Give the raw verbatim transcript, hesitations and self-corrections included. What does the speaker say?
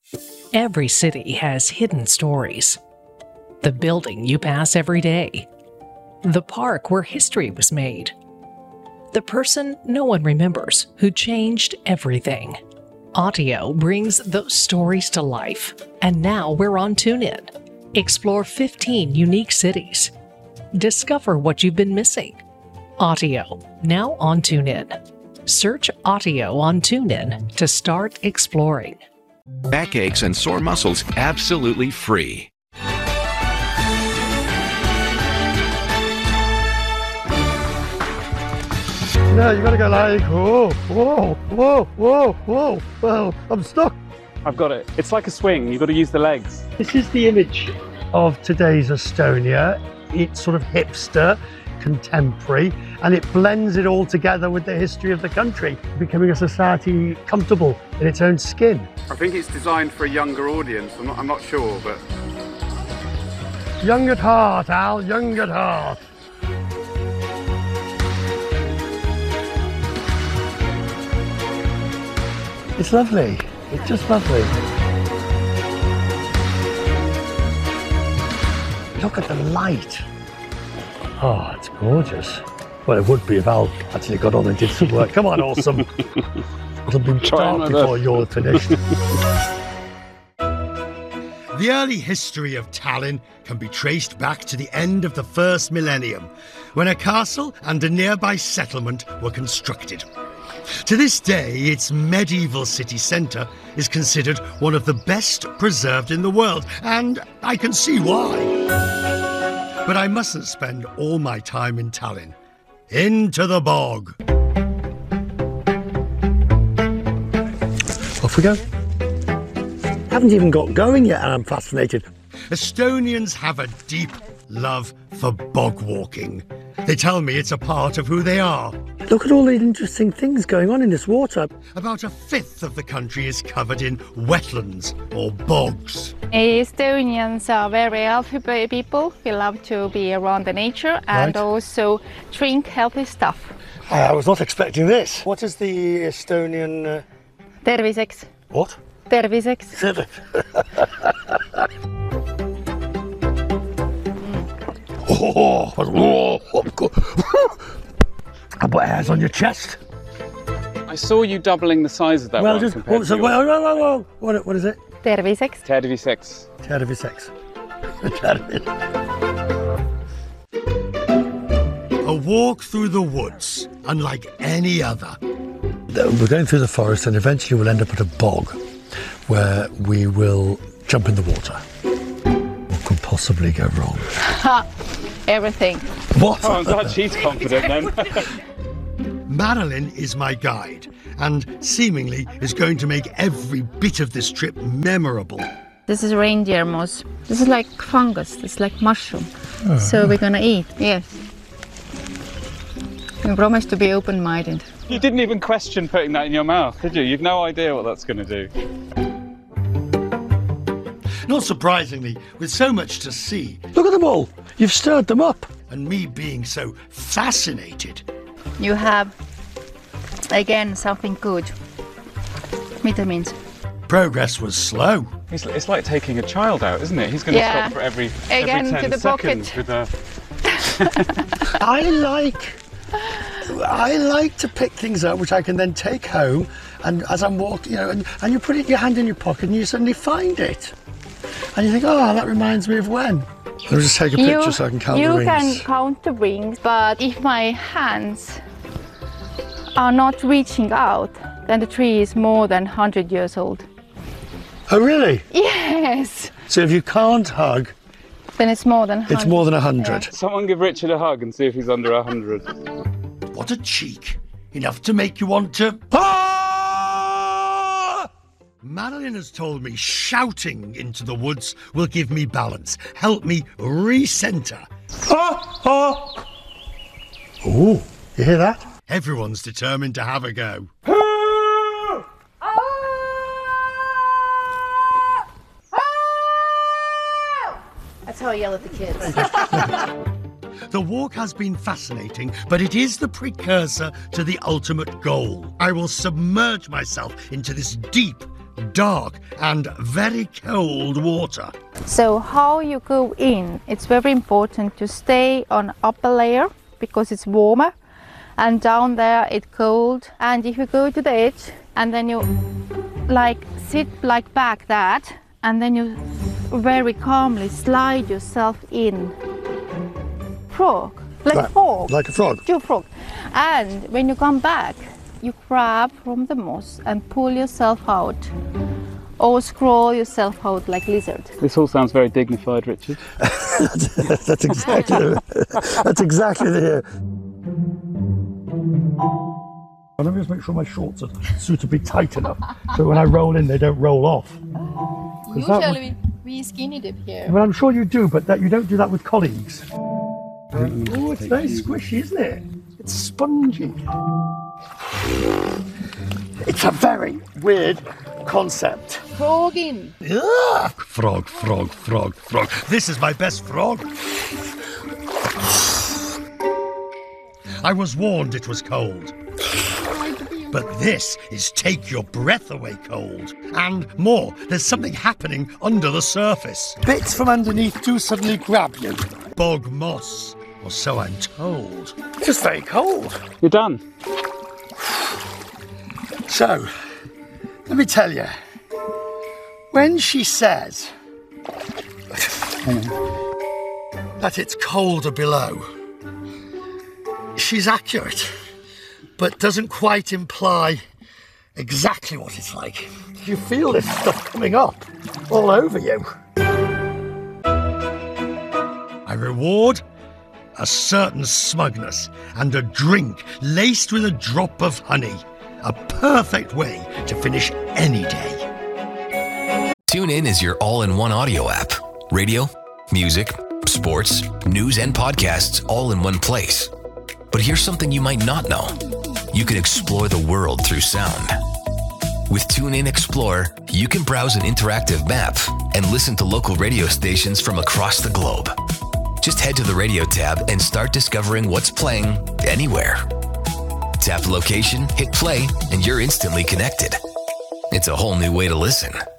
Every city has hidden stories. The building you pass every day. The park where history was made. The person no one remembers who changed everything. Autio brings those stories to life, and now we're on TuneIn. Explore fifteen unique cities. Discover what you've been missing. Autio, now on TuneIn. Search Autio on TuneIn to start exploring. Backaches and sore muscles absolutely free. No, you gotta go like, whoa, whoa, whoa, whoa, whoa, whoa, I'm stuck. I've got it. It's like a swing. You've got to use the legs. This is the image of today's Estonia. It's sort of hipster, contemporary, and it blends it all together with the history of the country, becoming a society comfortable in its own skin. I think it's designed for a younger audience. I'm not, I'm not sure, but... Young at heart, Al, young at heart. It's lovely. It's just lovely. Look at the light. Oh, it's gorgeous. Well, it would be if Al actually got on and did some work. Come on, awesome. It'll be dark before you're finished. The early history of Tallinn can be traced back to the end of the first millennium, when a castle and a nearby settlement were constructed. To this day, its medieval city centre is considered one of the best preserved in the world, and I can see why. But I mustn't spend all my time in Tallinn. Into the bog. Off we go. Haven't even got going yet and I'm fascinated. Estonians have a deep love for bog walking. They tell me it's a part of who they are. Look at all the interesting things going on in this water. About a fifth of the country is covered in wetlands or bogs. Estonians are very healthy people. We love to be around the nature and Right. also drink healthy stuff. I was not expecting this. What is the Estonian... Uh... Terviseks. What? Terviseks. Oh, oh, oh. I put hairs on your chest. I saw you doubling the size of that Well, one just compared what, so, to whoa, yours. whoa, whoa, whoa. What, what is it? Terviseks. Terviseks. Terviseks. A walk through the woods, unlike any other. We're going through the forest and eventually we'll end up at a bog where we will jump in the water. What could possibly go wrong? Ha! Everything. What? Oh, I'm glad she's confident then. Madeline is my guide and seemingly is going to make every bit of this trip memorable. This is reindeer moss. This is like fungus. It's like mushroom. Oh. So we're gonna eat. Yes. We promise to be open-minded. You didn't even question putting that in your mouth, did you? You've no idea what that's going to do. Not surprisingly, with so much to see. Look at them all. You've stirred them up. And me being so fascinated. You have, again, something good. Vitamins. Progress was slow. It's, it's like taking a child out, isn't it? He's going to Yeah. stop for every, Again, every ten to the seconds pocket. with a... I like... I like to pick things up which I can then take home, and as I'm walking, you know, and, and you put it, your hand in your pocket and you suddenly find it. And you think, oh, that reminds me of when. Let me just take a picture You, so I can count you the rings. can count the rings, but if my hands are not reaching out, then the tree is more than one hundred years old. Oh, really? Yes! So if you can't hug, Then it's more than one hundred. it's more than a hundred. Someone give Richard a hug and see if he's under a hundred. What a cheek. Enough to make you want to... Ah! Madeline has told me shouting into the woods will give me balance, help me re-centre. Ah, ah. Ooh, you hear that? Everyone's determined to have a go. That's how I yell at the kids. The walk has been fascinating, but it is the precursor to the ultimate goal. I will submerge myself into this deep, dark and very cold water. So how you go in, it's very important to stay on upper layer because it's warmer, and down there it's cold. And if you go to the edge and then you like sit like back that, and then you very calmly slide yourself in. Frog, like Like- frog. like a frog? Do frog. And when you come back, you grab from the moss and pull yourself out, or scroll yourself out like lizard. This all sounds very dignified, Richard. That's exactly that's exactly the. Let me just make sure my shorts are suitably tight enough so when I roll in they don't roll off. 'Cause that would- we, we skinny dip here. Well, I'm sure you do, but that you don't do that with colleagues. Oh, it's very squishy, isn't it? It's spongy. It's a very weird concept. Frog in. Ugh. Frog, frog, frog, frog. This is my best frog. I was warned it was cold. But this is take your breath away cold. And more, there's something happening under the surface. Bits from underneath do suddenly grab you. Bog moss, or so I'm told. It's just very cold. You're done. So, let me tell you, when she says that it's colder below, she's accurate, but doesn't quite imply exactly what it's like. You feel this stuff coming up all over you. I reward a certain smugness and a drink laced with a drop of honey. A perfect way to finish any day. TuneIn is your all-in-one audio app. Radio, music, sports, news, and podcasts all in one place. But here's something you might not know. You can explore the world through sound. With TuneIn Explore, you can browse an interactive map and listen to local radio stations from across the globe. Just head to the radio tab and start discovering what's playing anywhere. Tap the location, hit play, and you're instantly connected. It's a whole new way to listen.